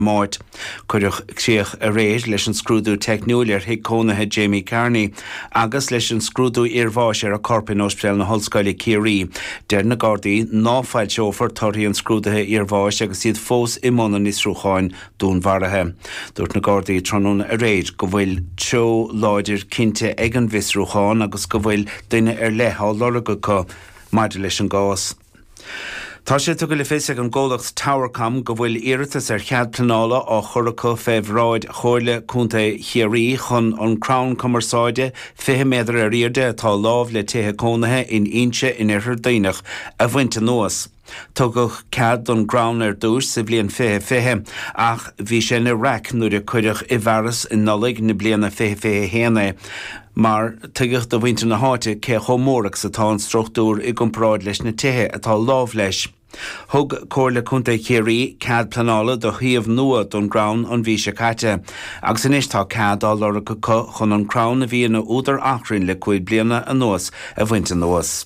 Máid chuireach chéoch a réir leis an scrúdú technúir hiag cónathe Jamie Carney agus leis an scrúdú iarmháis ar a corpin ospéal na hallscoile Ciarí. Deir na Gardaí náfáil seófar torthaí an scrúdathe iarmháis agus iad fós imóna níos rúcháin dún bharathe. Dúirt na Gardaí trónún a réir go bhfuil teo láidir cinnte ag an bhís-rúcháin agus go bhfuil duine ar lethá lorga go maidir leis an gás. Tá sé tu go le fis ag an ggólacht Towercam go bhfuil iiritas ar chead planála á churacha febhráid chóirle cúnta Chiarí chun an Crown Commerceáide 5 méadar ar rierde atá lámh le tuthe cónathe in inse in iarthar daoinech a bhainte nuas. Tugach cad don Crown ar dús sa bblion 5 ach bhí sé na raic nuair a chuireach i bharas in nollaig na bliana 5 héana. Mar tuigech do bhainte na háite cé chomórach sa tá an struchtúr i gcompráid leis na tuthe atá lámh leis. Thug cóirle cúnta Ciarí cad planála do thiomh nua don Crown an bhí se caite, agus inis tá cad á lorga chun an Crown a bhí na údar achrainn le 5 bliana a nuas a bhainte nuas.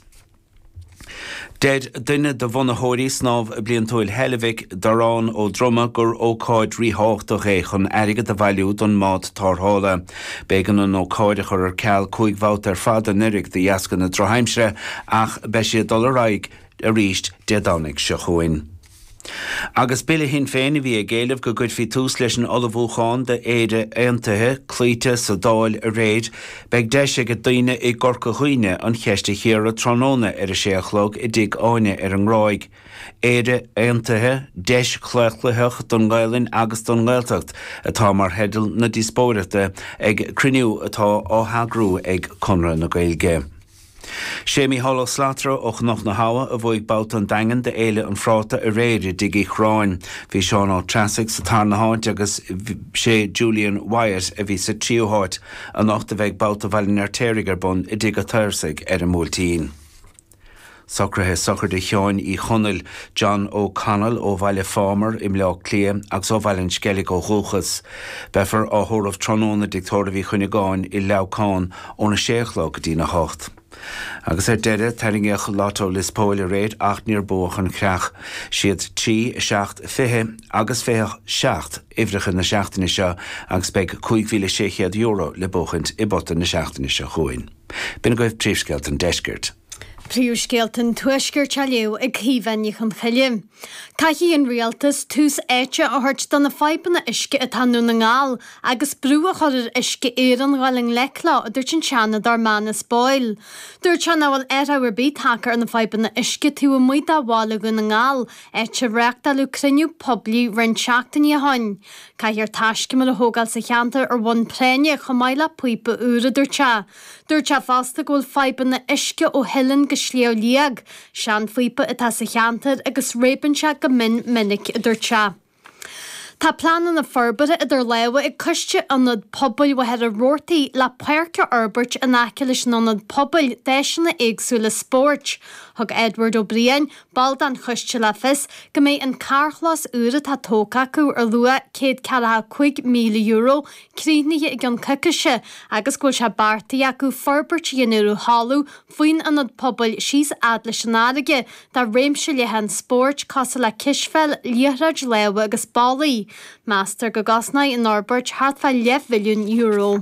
Dead duine do bhunathirí snámh a blion túil Hellevic darán ó droma gur ócáid ríthácht do ré chun airige de bhailiú don mád tarthála. Bégan an ócáide chur ar ceall 5 bhát ar fad an irig de dheascan na Drochaimsre ach be sé dul raig a ríist deadánig se chuin. Agus bille hin féin bhí a géalamh go gcuid fí tús leis an olabhúcháin de éide aontaithe clúite sa dáil a réid beag deise go daoine i gcorca chuoine an cheiste chéar a trónóna ar a séachlog i dig áine ar an ráig. Éide aontaithe deis chléchlatheach don Ghailinn agus don Gaeltacht atá mar hedal na dispóireachta ag criniú atá á theagrú ag Conradh na Gaeilge. Séimi Hollow Slatra och nach na hawa a bhuaig bát an dagan de éile an fráta a réire dig i chráin. Bhí Seán á Trasig sa tar na háint agus sé Julian Wyatt a bhí sa tríoháit a nach de bheith bát a bhailin ar téirigar bun i dig a thuirsaigh ar a múltíín. Socrathe sochar de cheáin í chonneil John O'Connell ó bhaile farmer im leach clia agus ó bhailin skellig ó rúchas. Befar á thóramh trónóna dictóra bhí chuineáin i leabhcáin óna séachlá go dtí na hocht. Agus deire taringeach látó lispóil a réid 8 níor bóch an creach siad 3 seacht 5 agus 5 seacht ifrichan na seachtainna seo agus beag 5,600 euro le bóchant i botan na seachtainna seo chuin. Bina goibh príomhsceilt an deisgirt. Príomhsceilt an tuaisgur tealiú ag híhainich an chaile. Caithí an rialtas tús éite a thuirt don na feibanna isce a tanú na ngáil agus brú a chuir isce éan gáling lecla a dúirt an teanna dar mána spáil. Dúirt se bhfuil áhar bí tacar an na feibanna isce tú a muid a bhála go na ngáil éite reachtalú criniú poblí rin seachtainní a hain. Caithir taisce mar a thógáil sa cheantar ar bhain préine chomáile puipa úra dúirt se. Dúirt se fásta ghfuil feibanna isce ó hillan go slío líag, sean fuipa atá sa cheantar agus répan se go minic idir se. Tá planan na forbare idir lewa ag cuiste anad pobl wahead a rortaí le páirce Albert an acilis anad pobl deisina éagsúla sport. Thug Edward O'Brien bald an chuiste le fis go méid an carchlas úra tá tóca acu ar lua 145 míle euro críneithe ag an cucaise agus gúil se bartaí acu forbert dhéanú hallú faoin anad pobl síos ad leis an áige dá réimse le hen sport casa le kisfel líhraid lewa agus balaí. Master go gasnaid in Albert hartfa 11 milliún euro.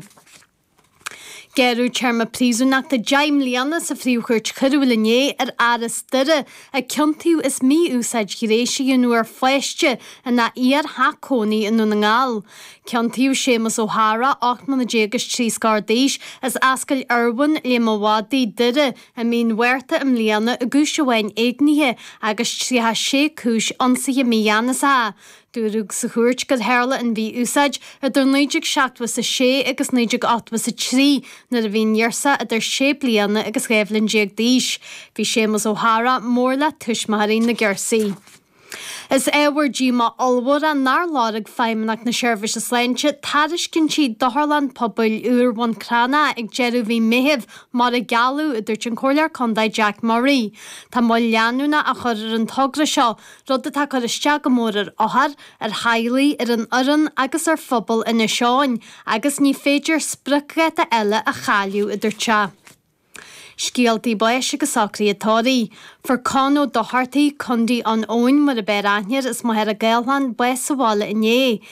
Gerú tearma prísú nach de jaim líana sa fríúchairt chuirhfuilné ar aras duire a ceantaú is mí úsáid giréisi nuair feiste a na iar hacóní in na ngáil. Ceantaú Séamus O'Hara 8 scardéis as ascail Irwin le mhádaí duire a mín huirta am líana a gúisehain éagnithe agus trítha sé cúis ansaithe míana sa. Dúrúg sa chuirt go heirla an bhí úsáid a do 97 sa sé agus 98 sa 3 na a bhíon nearsa a idir sé bliana agus réimhlinn déag díis. Bhí Séamus O'Hara mór le tuismarí na Gearsaí. Is éhar díma olmhór an nar lárig feimnach na seirbhís is leinte taris cinn siad doharlan pobl úr bhain crana ag jeú bhí mihibh mar a galú idir an cóilear condaid Jack Murray. Tá má leanúna a chur an togra seo rud atá chu iste go mór ar áthar ar hailaí ar an oran agus ar phobal ina seáin agus ní féidir spricreta eile a chailiú idir te. scialtaí báis agus sacraíotáí. For cáno do hartaí chundaí an óin mar a beráithnear is maithir a gailhan bues sa bhála inné.